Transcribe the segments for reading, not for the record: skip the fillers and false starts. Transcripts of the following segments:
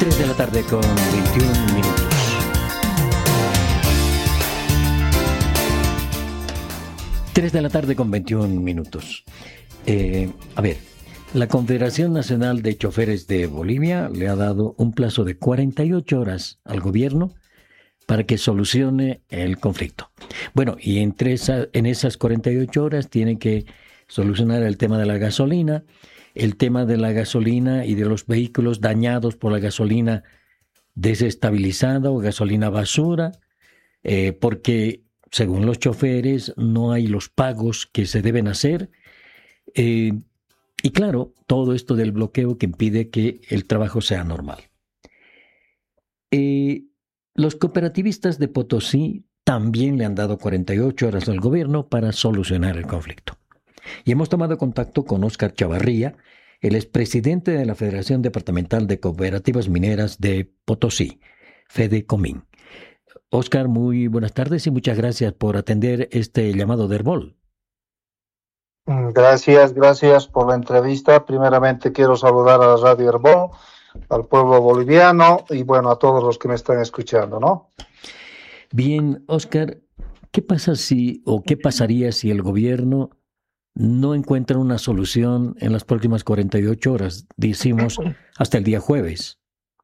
3 de la tarde con 21 minutos. Tres de la tarde con 21 minutos. La Confederación Nacional de Choferes de Bolivia le ha dado un plazo de 48 horas al gobierno para que solucione el conflicto. Bueno, y en esas 48 horas tiene que solucionar el tema de la gasolina y de los vehículos dañados por la gasolina desestabilizada o gasolina basura, porque según los choferes no hay los pagos que se deben hacer. Y claro, todo esto del bloqueo que impide que el trabajo sea normal. Los cooperativistas de Potosí también le han dado 48 horas al gobierno para solucionar el conflicto. Y hemos tomado contacto con Óscar Chavarría, el expresidente de la Federación Departamental de Cooperativas Mineras de Potosí, FEDECOMIN. Óscar, muy buenas tardes y muchas gracias por atender este llamado de Herbol. Gracias por la entrevista. Primeramente quiero saludar a la Radio Herbol, al pueblo boliviano y bueno, a todos los que me están escuchando, ¿no? Bien, Óscar, ¿qué pasaría si el gobierno no encuentra una solución en las próximas 48 horas? Decimos hasta el día jueves.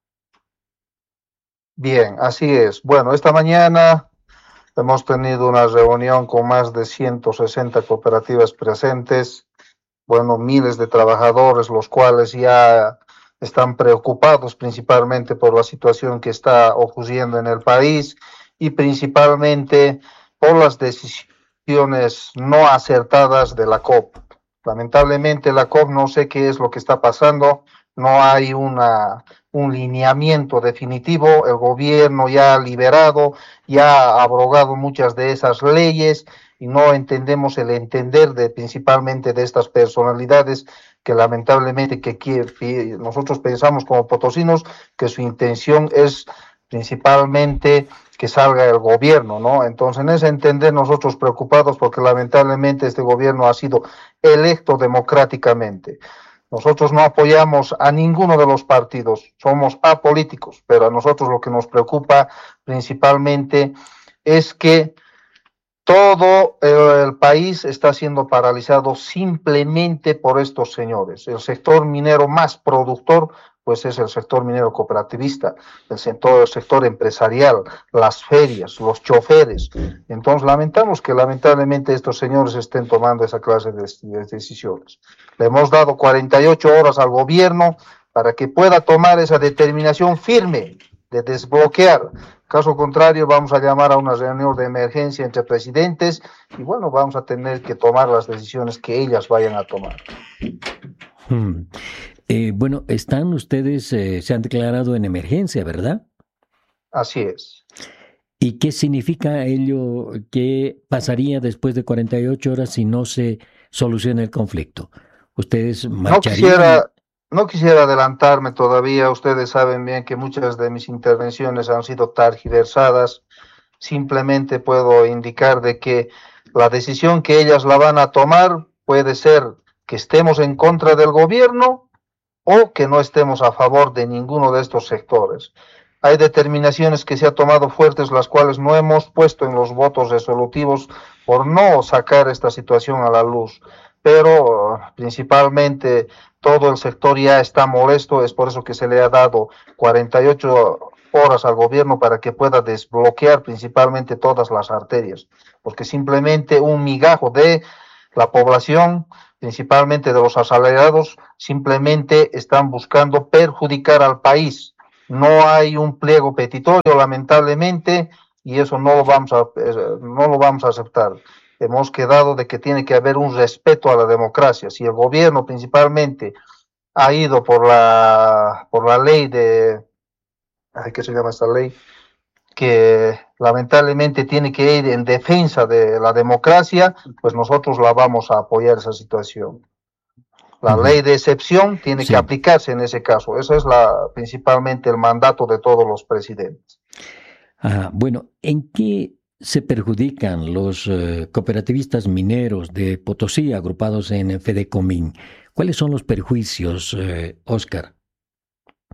Bien, así es. Bueno, esta mañana hemos tenido una reunión con más de 160 cooperativas presentes, bueno, miles de trabajadores, los cuales ya están preocupados principalmente por la situación que está ocurriendo en el país y principalmente por las decisiones no acertadas de la COP. Lamentablemente la COP no sé qué es lo que está pasando, no hay un lineamiento definitivo, el gobierno ya ha liberado, ya ha abrogado muchas de esas leyes y no entendemos el entender principalmente de estas personalidades que lamentablemente nosotros pensamos como potosinos que su intención es principalmente que salga el gobierno, ¿no? Entonces, en ese entender, nosotros preocupados porque lamentablemente este gobierno ha sido electo democráticamente. Nosotros no apoyamos a ninguno de los partidos, somos apolíticos, pero a nosotros lo que nos preocupa principalmente es que todo el país está siendo paralizado simplemente por estos señores. El sector minero más productor pues es el sector minero cooperativista, el sector empresarial, las ferias, los choferes. Entonces lamentamos que lamentablemente estos señores estén tomando esa clase de decisiones. Le hemos dado 48 horas al gobierno para que pueda tomar esa determinación firme de desbloquear. Caso contrario, vamos a llamar a una reunión de emergencia entre presidentes y bueno, vamos a tener que tomar las decisiones que ellas vayan a tomar. Bueno, están ustedes, se han declarado en emergencia, ¿verdad? Así es. ¿Y qué significa ello? ¿Qué pasaría después de 48 horas si no se soluciona el conflicto? ¿Ustedes marcharían? No quisiera adelantarme todavía. Ustedes saben bien que muchas de mis intervenciones han sido tergiversadas. Simplemente puedo indicar de que la decisión que ellas la van a tomar puede ser que estemos en contra del gobierno o que no estemos a favor de ninguno de estos sectores. Hay determinaciones que se han tomado fuertes, las cuales no hemos puesto en los votos resolutivos por no sacar esta situación a la luz. Pero principalmente todo el sector ya está molesto, es por eso que se le ha dado 48 horas al gobierno para que pueda desbloquear principalmente todas las arterias, porque simplemente un migajo de la población, principalmente de los asalariados, simplemente están buscando perjudicar al país. No hay un pliego petitorio, lamentablemente, y eso no lo vamos a aceptar. Hemos quedado de que tiene que haber un respeto a la democracia. Si el gobierno principalmente ha ido por la ley ¿qué se llama esta ley? Que lamentablemente tiene que ir en defensa de la democracia, pues nosotros la vamos a apoyar esa situación. La ley de excepción tiene que aplicarse en ese caso. Ese es principalmente el mandato de todos los presidentes. Bueno, ¿en qué se perjudican los cooperativistas mineros de Potosí agrupados en FEDECOMIN? ¿Cuáles son los perjuicios, Óscar?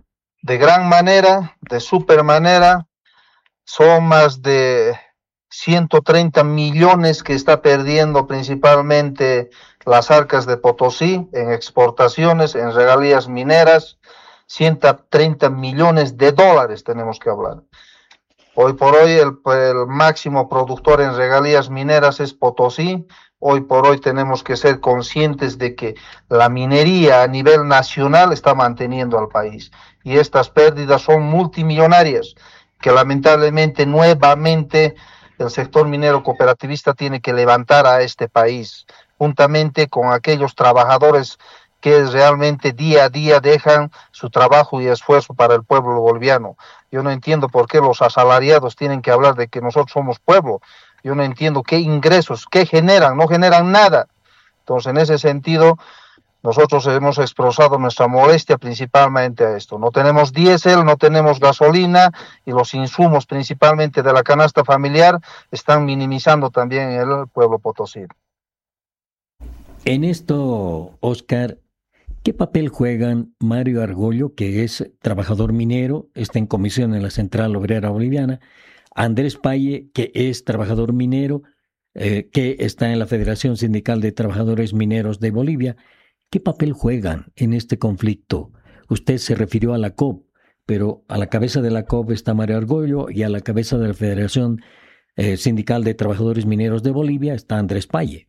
de gran manera, de super manera. Son más de 130 millones que está perdiendo principalmente las arcas de Potosí en exportaciones, en regalías mineras. 130 millones de dólares tenemos que hablar. Hoy por hoy el máximo productor en regalías mineras es Potosí. Hoy por hoy tenemos que ser conscientes de que la minería a nivel nacional está manteniendo al país. Y estas pérdidas son multimillonarias, que lamentablemente nuevamente el sector minero cooperativista tiene que levantar a este país, juntamente con aquellos trabajadores que realmente día a día dejan su trabajo y esfuerzo para el pueblo boliviano. Yo no entiendo por qué los asalariados tienen que hablar de que nosotros somos pueblo. Yo no entiendo qué ingresos, qué generan, no generan nada. Entonces, en ese sentido, nosotros hemos expresado nuestra molestia principalmente a esto. No tenemos diésel, no tenemos gasolina y los insumos principalmente de la canasta familiar están minimizando también el pueblo potosí. En esto, Oscar, ¿qué papel juegan Mario Argollo, que es trabajador minero, está en comisión en la Central Obrera Boliviana, Andrés Paye, que es trabajador minero, que está en la Federación Sindical de Trabajadores Mineros de Bolivia? ¿Qué papel juegan en este conflicto? Usted se refirió a la COP, pero a la cabeza de la COP está Mario Argollo y a la cabeza de la Federación Sindical de Trabajadores Mineros de Bolivia está Andrés Paye.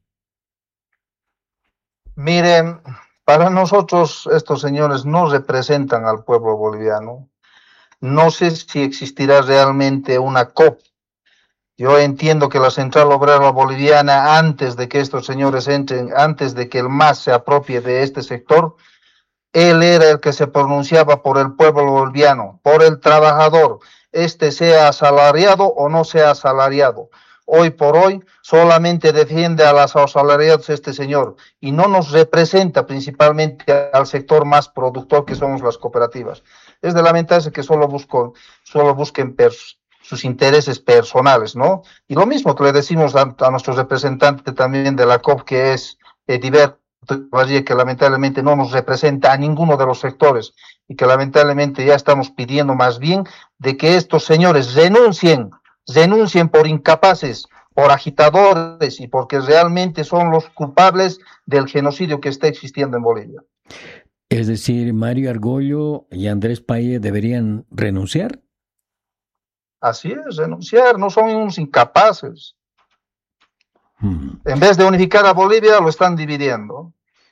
Miren, para nosotros estos señores no representan al pueblo boliviano. No sé si existirá realmente una COP. Yo entiendo que la Central Obrera Boliviana, antes de que estos señores entren, antes de que el MAS se apropie de este sector, él era el que se pronunciaba por el pueblo boliviano, por el trabajador, este sea asalariado o no sea asalariado. Hoy por hoy solamente defiende a los asalariados este señor y no nos representa principalmente al sector más productor que somos las cooperativas. Es de lamentarse que solo busquen sus intereses personales, ¿no? Y lo mismo que le decimos a nuestro representante también de la COP, que es Ediberto, que lamentablemente no nos representa a ninguno de los sectores y que lamentablemente ya estamos pidiendo más bien de que estos señores renuncien por incapaces, por agitadores y porque realmente son los culpables del genocidio que está existiendo en Bolivia. Es decir, Mario Argollo y Andrés Paye deberían renunciar. Así es, renunciar, no son unos incapaces. En vez de unificar a Bolivia, lo están dividiendo.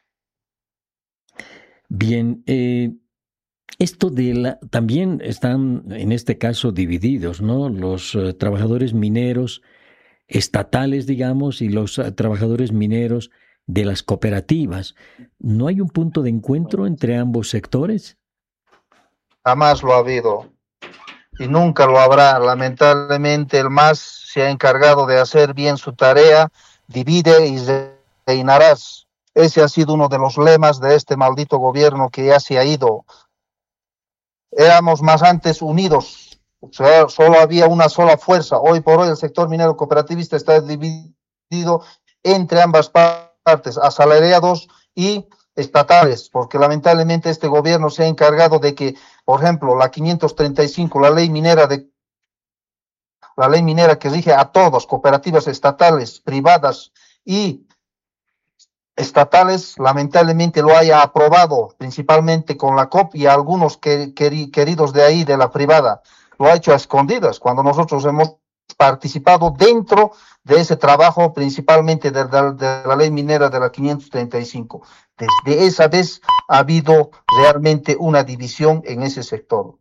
Bien, esto también están en este caso divididos, ¿no? Los trabajadores mineros estatales, digamos, y los trabajadores mineros de las cooperativas. ¿No hay un punto de encuentro entre ambos sectores? Jamás lo ha habido y nunca lo habrá. Lamentablemente el MAS se ha encargado de hacer bien su tarea, divide y reinarás. Ese ha sido uno de los lemas de este maldito gobierno que ya se ha ido. Éramos más antes unidos, o sea, solo había una sola fuerza. Hoy por hoy el sector minero cooperativista está dividido entre ambas partes, asalariados y estatales, porque lamentablemente este gobierno se ha encargado de que, por ejemplo, la 535, la ley minera que rige a todos, cooperativas estatales, privadas y estatales, lamentablemente lo haya aprobado, principalmente con la COP y algunos queridos de ahí, de la privada, lo ha hecho a escondidas, cuando nosotros hemos participado dentro de ese trabajo, principalmente de la ley minera de la 535. Desde esa vez ha habido realmente una división en ese sector.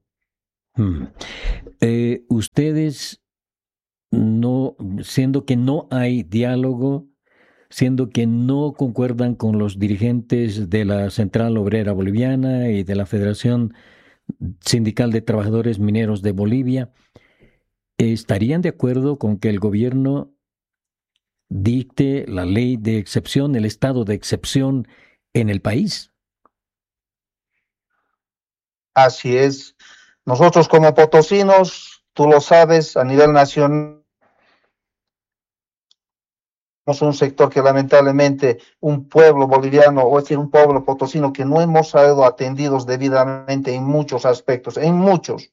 Ustedes, no, siendo que no hay diálogo, siendo que no concuerdan con los dirigentes de la Central Obrera Boliviana y de la Federación Sindical de Trabajadores Mineros de Bolivia, ¿estarían de acuerdo con que el gobierno dicte la ley de excepción, el estado de excepción en el país? Así es. Nosotros como potosinos, tú lo sabes, a nivel nacional un sector que lamentablemente un pueblo boliviano, o es decir, un pueblo potosino que no hemos sido atendidos debidamente en muchos aspectos, en muchos.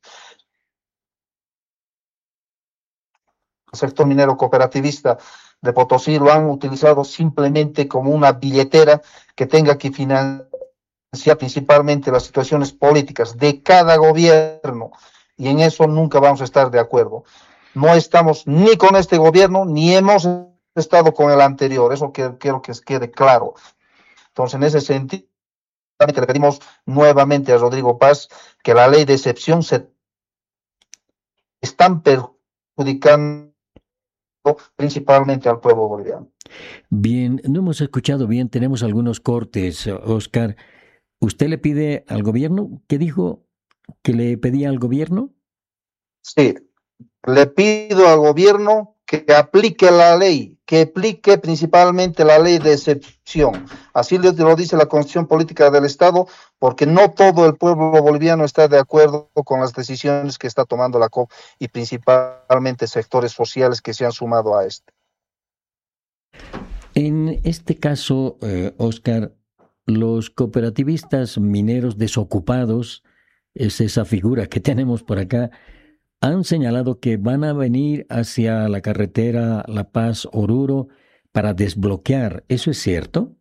El sector minero cooperativista de Potosí lo han utilizado simplemente como una billetera que tenga que financiar principalmente las situaciones políticas de cada gobierno, y en eso nunca vamos a estar de acuerdo. No estamos ni con este gobierno, ni hemos estado con el anterior, eso que quiero que quede claro. Entonces, en ese sentido, le pedimos nuevamente a Rodrigo Paz que la ley de excepción se están perjudicando principalmente al pueblo boliviano. Bien, no hemos escuchado bien, tenemos algunos cortes, Oscar. ¿Usted le pide al gobierno? ¿Qué dijo que le pedía al gobierno? Sí, le pido al gobierno que aplique la ley, que aplique principalmente la ley de excepción. Así lo dice la Constitución Política del Estado, porque no todo el pueblo boliviano está de acuerdo con las decisiones que está tomando la COP y principalmente sectores sociales que se han sumado a este. En este caso, Oscar, los cooperativistas mineros desocupados, es esa figura que tenemos por acá, han señalado que van a venir hacia la carretera La Paz-Oruro para desbloquear. ¿Eso es cierto?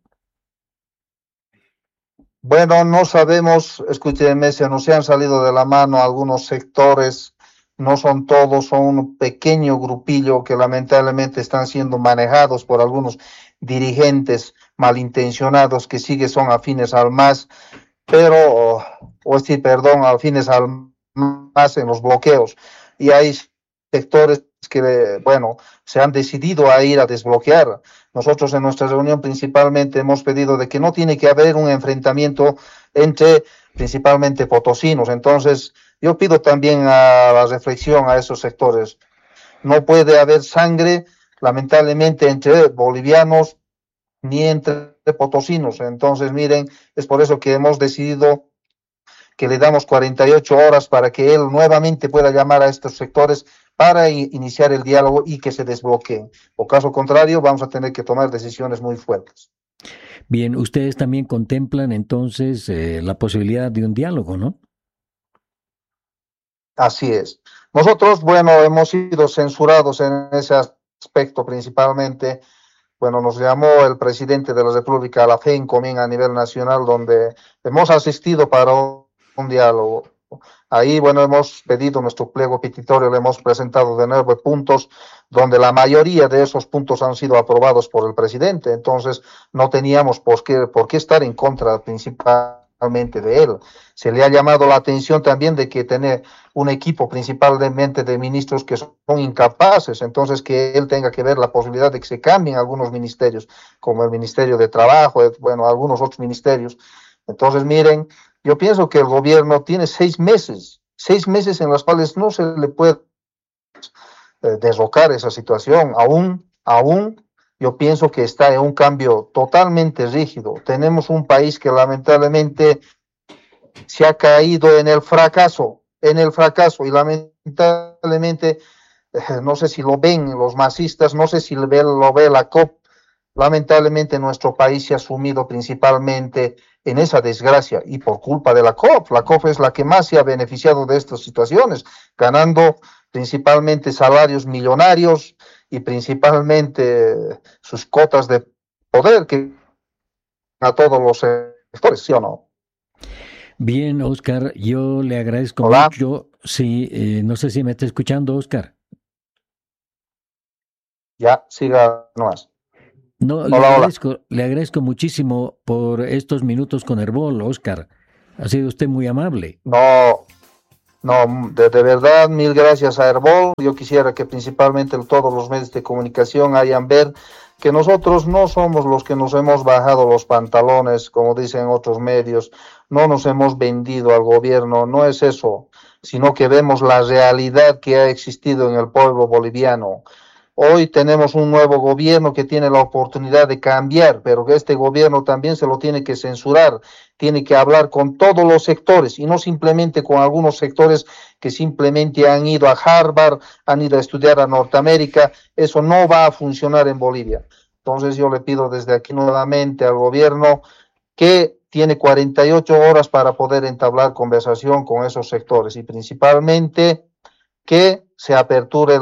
Bueno, no sabemos, escúcheme, se nos han salido de la mano algunos sectores, no son todos, son un pequeño grupillo que lamentablemente están siendo manejados por algunos dirigentes malintencionados que sí que son afines al MAS, pero, afines al MAS en los bloqueos. Y hay sectores que, bueno, se han decidido a ir a desbloquear. Nosotros en nuestra reunión principalmente hemos pedido de que no tiene que haber un enfrentamiento entre principalmente potosinos. Entonces, yo pido también a la reflexión a esos sectores. No puede haber sangre, lamentablemente, entre bolivianos ni entre potosinos. Entonces, miren, es por eso que hemos decidido que le damos 48 horas para que él nuevamente pueda llamar a estos sectores para iniciar el diálogo y que se desbloqueen. O caso contrario, vamos a tener que tomar decisiones muy fuertes. Bien, ustedes también contemplan entonces la posibilidad de un diálogo, ¿no? Así es. Nosotros, bueno, hemos sido censurados en ese aspecto principalmente. Bueno, nos llamó el presidente de la República a la FENCOMIN a nivel nacional, donde hemos asistido para un diálogo. Ahí, bueno, hemos pedido nuestro pliego petitorio, le hemos presentado de 9 puntos, donde la mayoría de esos puntos han sido aprobados por el presidente. Entonces, no teníamos por qué estar en contra principalmente de él. Se le ha llamado la atención también de que tener un equipo principalmente de ministros que son incapaces, entonces que él tenga que ver la posibilidad de que se cambien algunos ministerios, como el Ministerio de Trabajo, bueno, algunos otros ministerios. Entonces, miren, yo pienso que el gobierno tiene 6 meses en los cuales no se le puede derrocar esa situación. Aún yo pienso que está en un cambio totalmente rígido. Tenemos un país que lamentablemente se ha caído en el fracaso, y lamentablemente, no sé si lo ven los masistas, no sé si lo ve la COP, lamentablemente nuestro país se ha sumido principalmente en esa desgracia y por culpa de la COP. La COP es la que más se ha beneficiado de estas situaciones, ganando principalmente salarios millonarios y principalmente sus cotas de poder que a todos los sectores, ¿sí o no? Bien, Oscar, yo le agradezco Hola. mucho. Sí, no sé si me está escuchando, Oscar. Ya, siga nomás. No, le agradezco muchísimo por estos minutos con Herbol, Oscar. Ha sido usted muy amable. No, de verdad, mil gracias a Herbol. Yo quisiera que principalmente todos los medios de comunicación hayan ver que nosotros no somos los que nos hemos bajado los pantalones, como dicen otros medios, no nos hemos vendido al gobierno, no es eso, sino que vemos la realidad que ha existido en el pueblo boliviano. Hoy tenemos un nuevo gobierno que tiene la oportunidad de cambiar, pero que este gobierno también se lo tiene que censurar, tiene que hablar con todos los sectores y no simplemente con algunos sectores que simplemente han ido a Harvard, han ido a estudiar a Norteamérica. Eso no va a funcionar en Bolivia. Entonces yo le pido desde aquí nuevamente al gobierno que tiene 48 horas para poder entablar conversación con esos sectores y principalmente que se aperture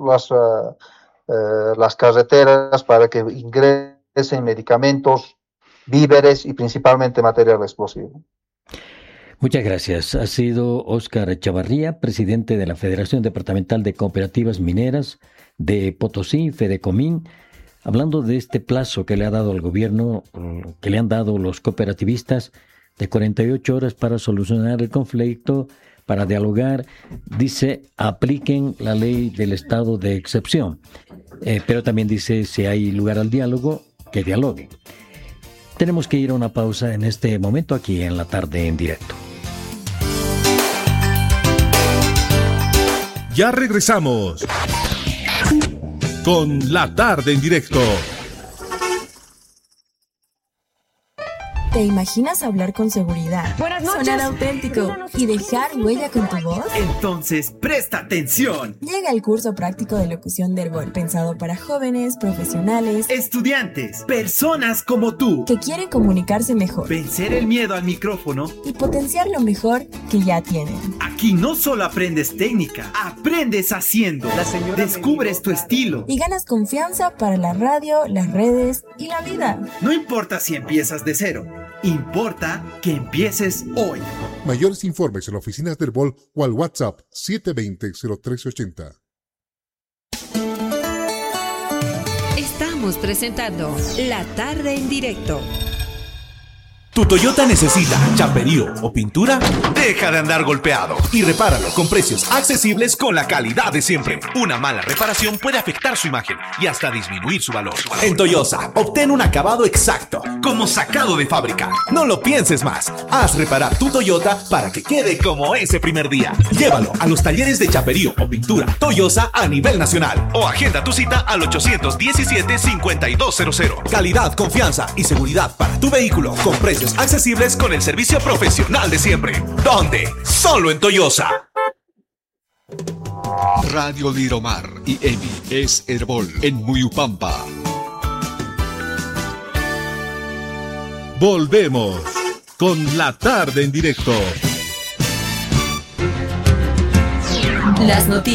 las carreteras para que ingresen medicamentos, víveres y principalmente material explosivo. Muchas gracias. Ha sido Óscar Chavarría, presidente de la Federación Departamental de Cooperativas Mineras de Potosí, Fedecomín, hablando de este plazo que le ha dado al gobierno, que le han dado los cooperativistas de 48 horas para solucionar el conflicto, para dialogar. Dice, apliquen la ley del estado de excepción. Pero también dice, si hay lugar al diálogo, que dialoguen. Tenemos que ir a una pausa en este momento aquí en La Tarde en Directo. Ya regresamos con La Tarde en Directo. ¿Te imaginas hablar con seguridad, sonar auténtico y dejar huella con tu voz? Entonces, presta atención. Llega el curso práctico de locución de Herbol, pensado para jóvenes, profesionales, estudiantes, personas como tú, que quieren comunicarse mejor, vencer el miedo al micrófono y potenciar lo mejor que ya tienen. Aquí no solo aprendes técnica, aprendes haciendo. Descubres tu estilo y ganas confianza para la radio, las redes y la vida. No importa si empiezas de cero, importa que empieces hoy. Mayores informes en la oficina del Herbol o al WhatsApp 720-0380. Estamos presentando La Tarde en Directo. ¿Tu Toyota necesita chaperío o pintura? Deja de andar golpeado y repáralo con precios accesibles con la calidad de siempre. Una mala reparación puede afectar su imagen y hasta disminuir su valor. En Toyosa, obtén un acabado exacto, como sacado de fábrica. No lo pienses más. Haz reparar tu Toyota para que quede como ese primer día. Llévalo a los talleres de chaperío o pintura Toyosa a nivel nacional o agenda tu cita al 817-5200. Calidad, confianza y seguridad para tu vehículo con precios accesibles con el servicio profesional de siempre. ¿Dónde? Solo en Toyosa. Radio Diromar y EMI es Herbol en Muyupampa. Volvemos con La Tarde en Directo. Las noticias.